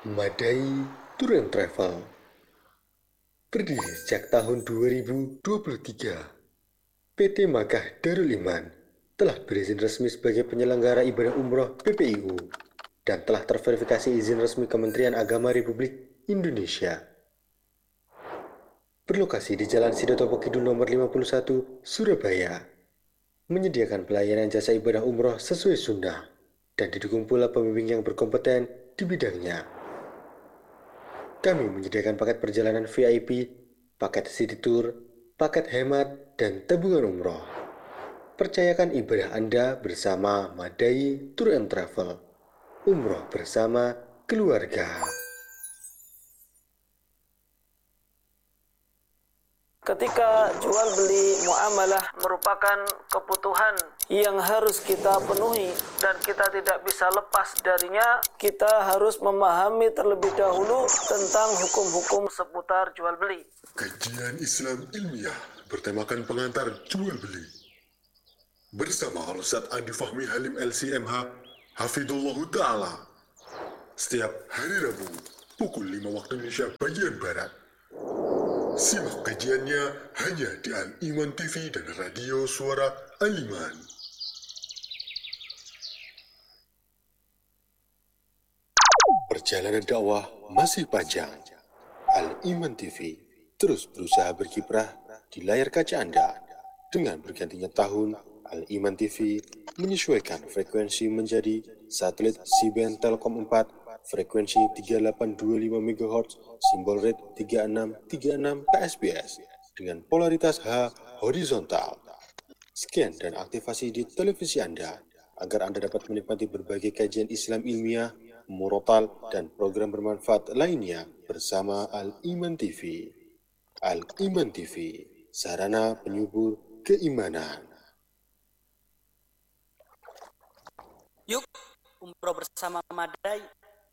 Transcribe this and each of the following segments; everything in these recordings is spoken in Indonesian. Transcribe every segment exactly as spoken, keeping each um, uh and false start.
Madai Tour and Travel berdiri sejak tahun dua ribu dua puluh tiga. P T Makkah Darul Iman telah berizin resmi sebagai penyelenggara ibadah umroh P P I U dan telah terverifikasi izin resmi Kementerian Agama Republik Indonesia. Berlokasi di Jalan Sidotopo Kidul nomor lima puluh satu, Surabaya, menyediakan pelayanan jasa ibadah umroh sesuai sunnah dan didukung pula pembimbing yang berkompeten di bidangnya. Kami menyediakan paket perjalanan V I P, paket city tour, paket hemat, dan tabungan umroh. Percayakan ibadah Anda bersama Madai Tour and Travel. Umroh bersama keluarga. Ketika jual beli muamalah merupakan kebutuhan yang harus kita penuhi dan kita tidak bisa lepas darinya, kita harus memahami terlebih dahulu tentang hukum-hukum seputar jual beli. Kajian Islam Ilmiah bertemakan pengantar jual beli. Bersama Al-Ustaz Andi Fahmi Halim L C M H, Hafidhullah Ta'ala. Setiap hari Rabu, pukul lima waktu Indonesia bagian Barat. Simak kajiannya hanya di Al-Iman T V dan Radio Suara Al-Iman. Perjalanan dakwah masih panjang. Al-Iman T V terus berusaha berkiprah di layar kaca Anda. Dengan bergantinya tahun, Al-Iman T V menyesuaikan frekuensi menjadi satelit C-band Telkom empat, frekuensi tiga delapan dua lima megahertz, simbol rate tiga enam tiga enam K S B S dengan polaritas H horizontal. Scan dan aktivasi di televisi Anda agar Anda dapat menikmati berbagai kajian Islam ilmiah, murotal, dan program bermanfaat lainnya bersama Al-Iman T V. Al-Iman T V, sarana penyubur keimanan. Yuk, umroh bersama Madai.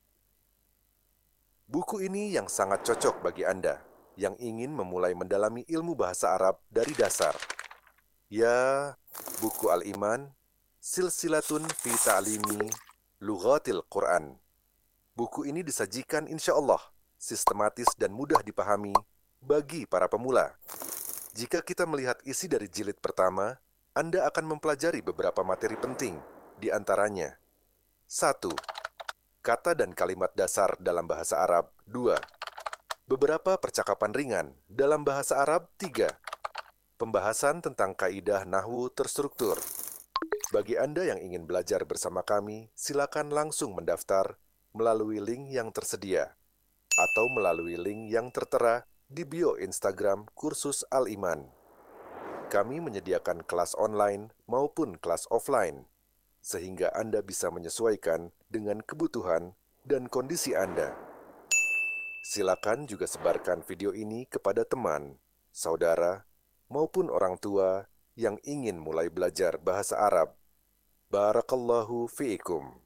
Buku ini yang sangat cocok bagi Anda yang ingin memulai mendalami ilmu bahasa Arab dari dasar. Ya, buku Al-Iman, Silsilatun fi Ta'limi Lughatil Quran. Buku ini disajikan insya Allah sistematis dan mudah dipahami bagi para pemula. Jika kita melihat isi dari jilid pertama, Anda akan mempelajari beberapa materi penting, di antaranya satu. Kata dan kalimat dasar dalam bahasa Arab. Dua. Beberapa percakapan ringan dalam bahasa Arab. Tiga. Pembahasan tentang kaidah nahwu terstruktur. Bagi Anda yang ingin belajar bersama kami, silakan langsung mendaftar melalui link yang tersedia atau melalui link yang tertera di bio Instagram Kursus Al-Iman. Kami menyediakan kelas online maupun kelas offline, sehingga Anda bisa menyesuaikan dengan kebutuhan dan kondisi Anda. Silakan juga sebarkan video ini kepada teman, saudara, maupun orang tua yang ingin mulai belajar bahasa Arab. Barakallahu fiikum.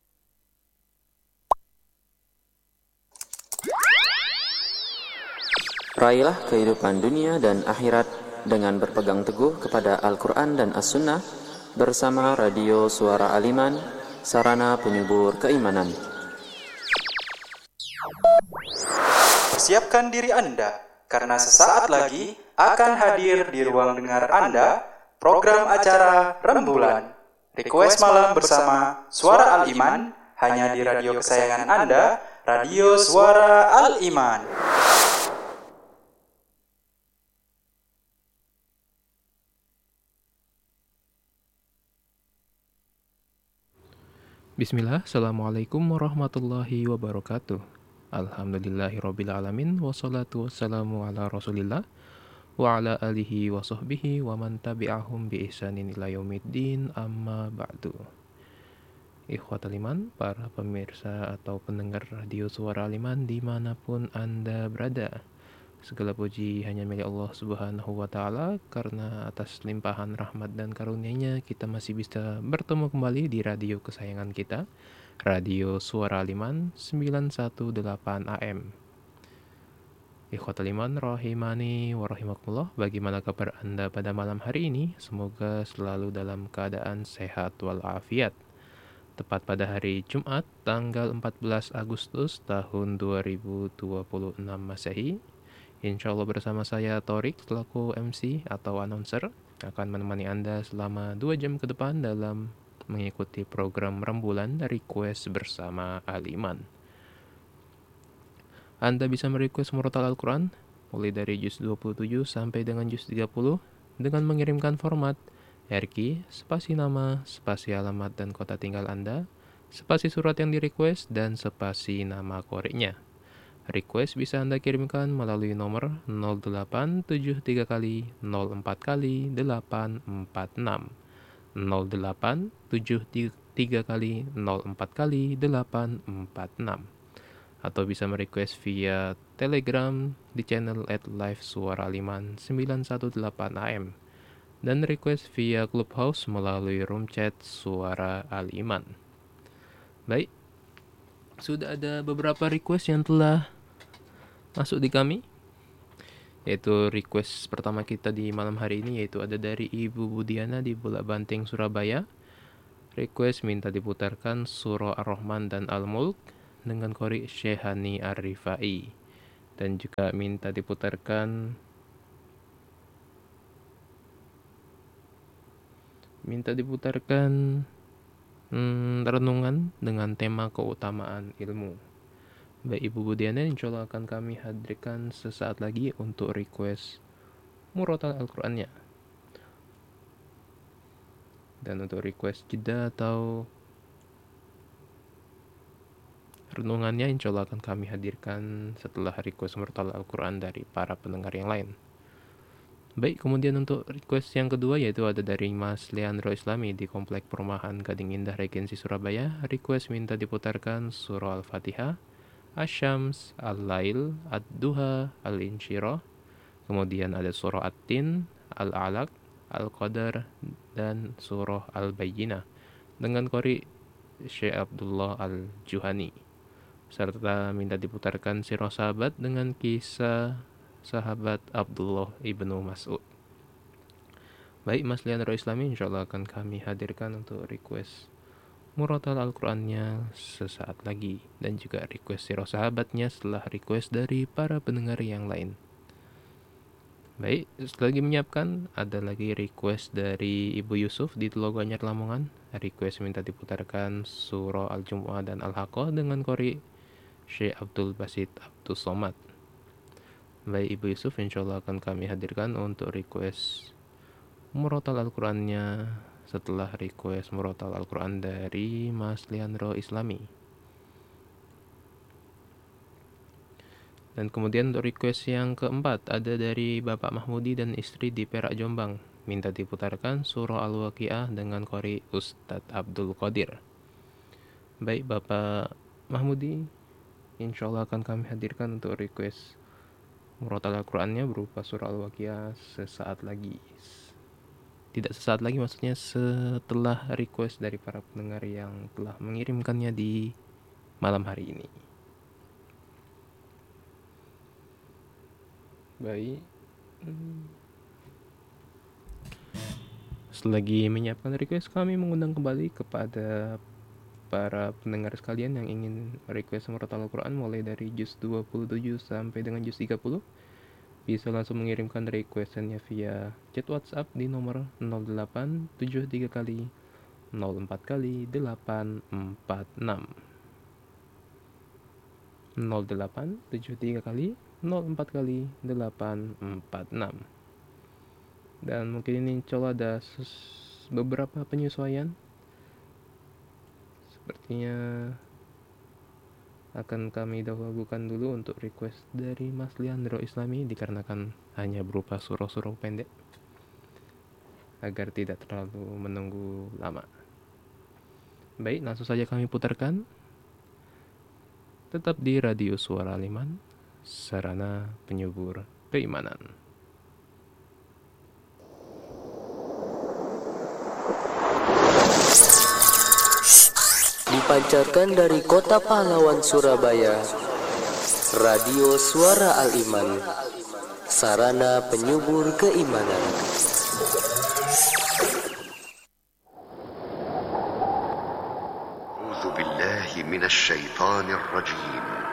Raihlah kehidupan dunia dan akhirat dengan berpegang teguh kepada Al-Quran dan As-Sunnah bersama Radio Suara Al-Iman, sarana penyubur keimanan. Persiapkan diri Anda, karena sesaat lagi akan hadir di ruang dengar Anda program acara Rembulan. Request malam bersama Suara Al-Iman, hanya di radio kesayangan Anda, Radio Suara Al-Iman. Bismillah, Assalamualaikum warahmatullahi wabarakatuh. Alhamdulillahirrabbilalamin, wassalatu wassalamu ala rasulillah wa ala alihi wa sahbihi wa man tabi'ahum bi ihsanin ila yaumiddin, amma ba'du. Ikhwatal iman, para pemirsa atau pendengar Radio Suara Al-Iman dimanapun Anda berada, segala puji hanya milik Allah Subhanahu wa Ta'ala, karena atas limpahan rahmat dan karunia-Nya kita masih bisa bertemu kembali di radio kesayangan kita, Radio Suara Al-Iman sembilan satu delapan A M. Ikhwatul iman rahimani wa rahimakumullah, bagaimana kabar Anda pada malam hari ini? Semoga selalu dalam keadaan sehat walafiat. tepat pada hari Jumat tanggal empat belas Agustus tahun dua ribu dua puluh enam Masehi. Insya Allah bersama saya Torik selaku M C atau announcer akan menemani Anda selama dua jam ke depan dalam mengikuti program rembulan Request bersama Al-Iman. Anda bisa merequest murotal Al-Quran mulai dari juz dua puluh tujuh sampai dengan juz tiga puluh dengan mengirimkan format R Q, spasi nama, spasi alamat dan kota tinggal Anda, spasi surat yang di-request, dan spasi nama koreknya. Request bisa Anda kirimkan melalui nomor nol delapan tujuh tiga kali nol empat kali delapan empat enam, nol delapan tujuh tiga kali nol empat kali delapan empat enam, atau bisa merequest via Telegram di channel at live suara aliman sembilan satu delapan A M dan request via Clubhouse melalui room chat Suara Al-Iman. Baik, sudah ada beberapa request yang telah masuk di kami, yaitu request pertama kita di malam hari ini, yaitu ada dari Ibu Budiana di Bulak Banting, Surabaya. Request minta diputarkan Surah Ar-Rahman dan Al-Mulk dengan qori Syekhani Ar-Rifai, dan juga minta diputarkan minta diputarkan hmm, renungan dengan tema keutamaan ilmu. Baik Ibu Budiana, insya Allah akan kami hadirkan sesaat lagi untuk request murotal Al-Qurannya. Dan untuk request jeda atau renungannya insya Allah akan kami hadirkan setelah request murotal Al-Quran dari para pendengar yang lain. Baik, kemudian untuk request yang kedua yaitu ada dari Mas Leandro Islami di Komplek Perumahan Gading Indah, Regensi, Surabaya. Request minta diputarkan surah Al-Fatihah, Asy-Syams, Al-Lail, Ad-Duha, Al-Insyirah. Kemudian ada surah At-Tin, Al-Alaq, Al-Qadar, dan surah Al-Bayyinah dengan qori Syekh Abdullah Al-Juhani. Serta minta diputarkan sirah sahabat dengan kisah sahabat Abdullah ibnu Mas'ud. Baik Mas Leandro Islami, insya Allah akan kami hadirkan untuk request murotal Al-Qurannya sesaat lagi, dan juga request sirah sahabatnya setelah request dari para pendengar yang lain. Baik, lagi menyiapkan ada lagi request dari Ibu Yusuf di Telogo Anyar Lamongan. Request minta diputarkan surah Al-Jumu'ah dan Al-Haqqah dengan qori Syekh Abdul Basit Abdul Somad. Baik Ibu Yusuf, insya Allah akan kami hadirkan untuk request murotal Al-Qurannya setelah request murotal Al-Quran dari Mas Leandro Islami. Dan kemudian untuk request yang keempat ada dari Bapak Mahmudi dan istri di Perak, Jombang. Minta diputarkan surah Al-Waqiah dengan qori Ustadz Abdul Qadir. Baik Bapak Mahmudi, insya Allah akan kami hadirkan untuk request murotal Al-Qurannya berupa surah Al-Waqiah sesaat lagi. Tidak sesaat lagi, maksudnya setelah request dari para pendengar yang telah mengirimkannya di malam hari ini. Baik, selagi menyiapkan request, kami mengundang kembali kepada para pendengar sekalian yang ingin request murotal Al-Quran mulai dari juz dua puluh tujuh sampai dengan juz tiga puluh, bisa langsung mengirimkan requestannya via chat WhatsApp di nomor nol delapan tujuh tiga kali nol empat kali delapan empat enam, nol delapan tujuh tiga kali nol empat kali delapan empat enam. Dan mungkin ini coba ada beberapa penyesuaian. Sepertinya akan kami dahulukan dulu untuk request dari Mas Leandro Islami dikarenakan hanya berupa surah-surah pendek agar tidak terlalu menunggu lama. Baik, langsung saja kami putarkan. Tetap di Radio Suara Al-Iman, sarana penyubur keimanan. Dipancarkan dari Kota Pahlawan, Surabaya, Radio Suara Al-Iman, sarana penyubur keimanan. الشيطان الرجيم